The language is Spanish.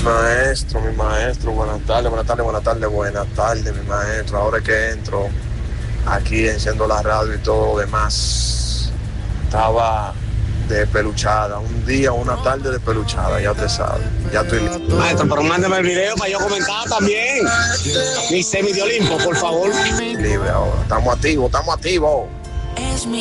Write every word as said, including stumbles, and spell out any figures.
maestro, mi maestro, buenas tardes, buenas tardes, buenas tardes, buenas tardes, mi maestro. Ahora es que entro aquí enciendo la radio y todo lo demás. Estaba despeluchada, un día, una tarde despeluchada, ya usted sabe, ya estoy listo. Maestro, pero mándame el video para yo comentar también. Mi semi de Olimpo, por favor. Libre ahora, estamos activos, estamos activos.